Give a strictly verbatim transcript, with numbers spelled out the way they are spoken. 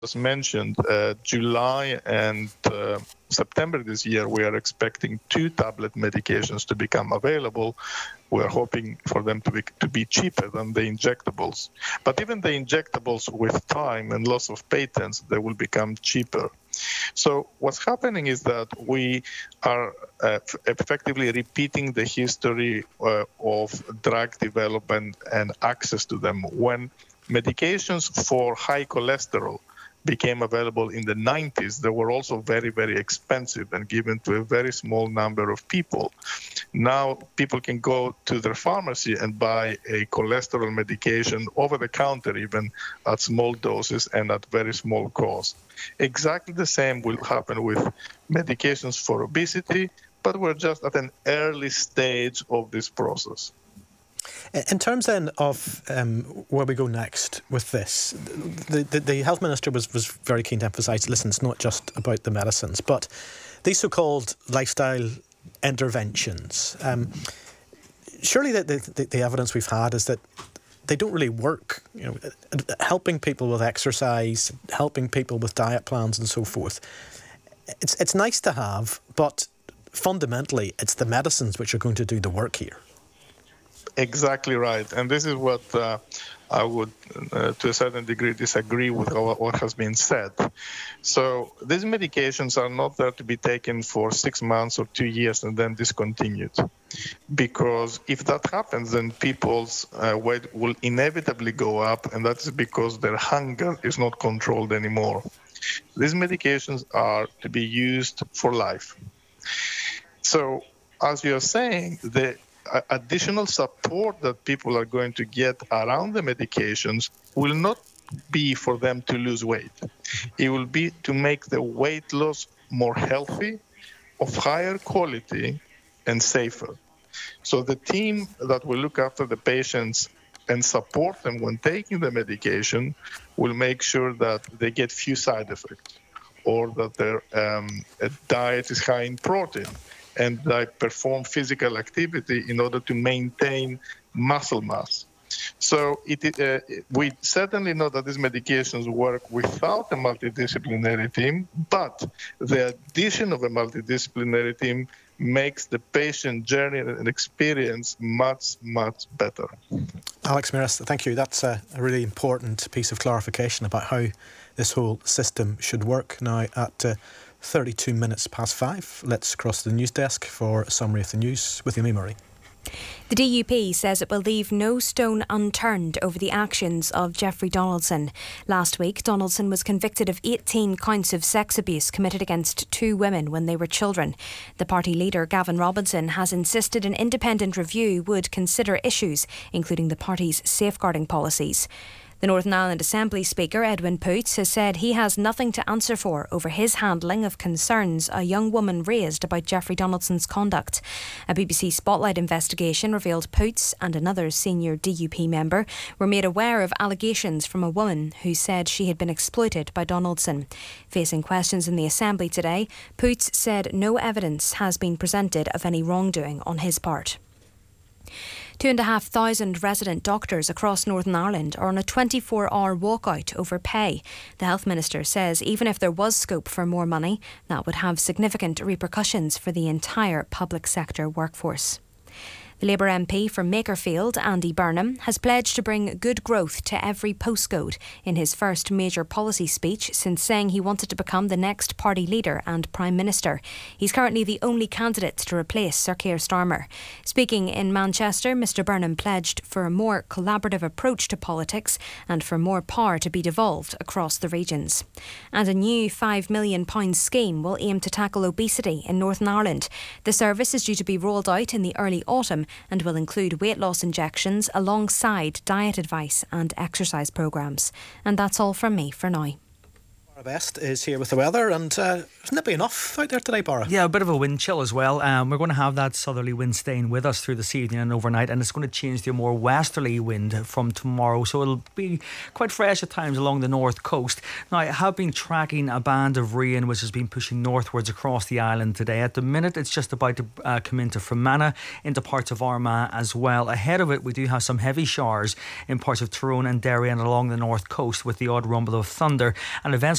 As mentioned, uh, July and uh, September this year, we are expecting two tablet medications to become available. We are hoping for them to be, to be cheaper than the injectables. But even the injectables, with time and loss of patents, they will become cheaper. So what's happening is that we are uh, effectively repeating the history uh, of drug development and access to them. When medications for high cholesterol became available in the nineties, they were also very, very expensive and given to a very small number of people. Now people can go to their pharmacy and buy a cholesterol medication over the counter, even at small doses and at very small cost. Exactly the same will happen with medications for obesity, but we're just at an early stage of this process. In terms then of um, where we go next with this, the, the, the Health Minister was, was very keen to emphasise, listen, it's not just about the medicines, but these so-called lifestyle interventions. Um, surely the, the, the evidence we've had is that they don't really work. You know, helping people with exercise, helping people with diet plans and so forth. It's, it's nice to have, but fundamentally it's the medicines which are going to do the work here. Exactly right. And this is what uh, I would, uh, to a certain degree, disagree with what has been said. So these medications are not there to be taken for six months or two years and then discontinued. Because if that happens, then people's uh, weight will inevitably go up, and that is because their hunger is not controlled anymore. These medications are to be used for life. So, as you're saying, the additional support that people are going to get around the medications will not be for them to lose weight. It will be to make the weight loss more healthy, of higher quality, and safer. So the team that will look after the patients and support them when taking the medication will make sure that they get few side effects, or that their um, diet is high in protein, and they perform physical activity in order to maintain muscle mass. So it, uh, we certainly know that these medications work without a multidisciplinary team, but the addition of a multidisciplinary team makes the patient journey and experience much, much better. Alex Meares, thank you. That's a, a really important piece of clarification about how this whole system should work. Now at uh, thirty-two minutes past five, let's cross to the news desk for a summary of the news with Amy Murray. The D U P says it will leave no stone unturned over the actions of Jeffrey Donaldson. Last week, Donaldson was convicted of eighteen counts of sex abuse committed against two women when they were children. The party leader, Gavin Robinson, has insisted an independent review would consider issues, including the party's safeguarding policies. The Northern Ireland Assembly Speaker, Edwin Poots, has said he has nothing to answer for over his handling of concerns a young woman raised about Jeffrey Donaldson's conduct. A B B C Spotlight investigation revealed Poots and another senior D U P member were made aware of allegations from a woman who said she had been exploited by Donaldson. Facing questions in the Assembly today, Poots said no evidence has been presented of any wrongdoing on his part. Two and a half thousand resident doctors across Northern Ireland are on a twenty-four hour walkout over pay. The Health Minister says even if there was scope for more money, that would have significant repercussions for the entire public sector workforce. The Labour M P from Makerfield, Andy Burnham, has pledged to bring good growth to every postcode in his first major policy speech since saying he wanted to become the next party leader and Prime Minister. He's currently the only candidate to replace Sir Keir Starmer. Speaking in Manchester, Mr Burnham pledged for a more collaborative approach to politics and for more power to be devolved across the regions. And a new five million pounds scheme will aim to tackle obesity in Northern Ireland. The service is due to be rolled out in the early autumn and will include weight loss injections alongside diet advice and exercise programmes. And that's all from me for now. Barra Best is here with the weather, and uh, it's nippy enough out there today, Barra. Yeah, a bit of a wind chill as well. Um, we're going to have that southerly wind staying with us through this evening and overnight, and it's going to change to a more westerly wind from tomorrow, so it'll be quite fresh at times along the north coast. Now, I have been tracking a band of rain which has been pushing northwards across the island today. At the minute, it's just about to uh, come into Fermanagh, into parts of Armagh as well. Ahead of it, we do have some heavy showers in parts of Tyrone and Derry and along the north coast with the odd rumble of thunder, and events